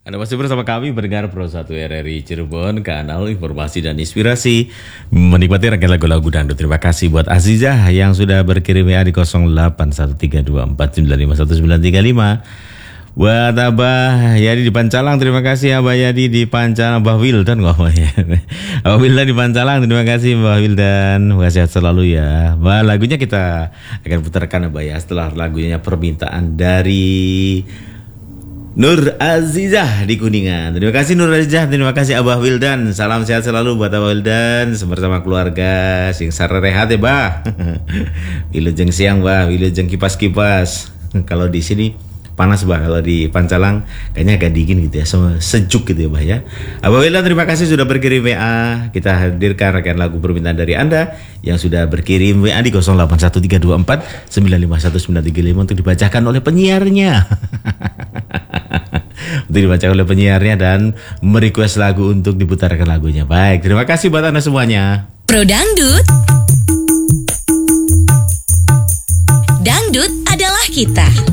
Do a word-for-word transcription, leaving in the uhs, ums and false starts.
Anda masih bersama kami pendengar Pro satu R R I Cirebon, kanal informasi dan inspirasi, menikmati rangkaian lagu-lagu dangdut. Terima kasih buat Azizah yang sudah berkirim W A di nol delapan satu tiga dua empat sembilan lima satu sembilan tiga lima. Buat Abah Yadi di Pancalang, terima kasih Abah Yadi di Pancalang. Abah Wildan kok ya. Abah Wildan di Pancalang, terima kasih Abah Wildan. Semoga sehat selalu ya. Bah, lagunya kita akan putarkan Abah ya setelah lagunya permintaan dari Nur Azizah di Kuningan. Terima kasih Nur Azizah, terima kasih Abah Wildan. Salam sehat selalu buat Abah Wildan bersama keluarga. Sing sare rehat ya bah. Wilujeng siang bah, wilujeng kipas-kipas. Kalau di sini panas bah, kalau di Pancalang kayaknya agak dingin gitu ya, sejuk gitu ya bah ya. Abah Wildan terima kasih sudah berkirim W A. Kita hadirkan rangkaian lagu permintaan dari Anda yang sudah berkirim W A di nol delapan satu tiga dua empat sembilan lima satu sembilan tiga lima untuk dibacakan oleh penyiarnya. Untuk dibacakan oleh penyiarnya dan merequest lagu untuk diputarkan lagunya. Baik, terima kasih buat Anda semuanya. Pro Dangdut. Dangdut adalah kita.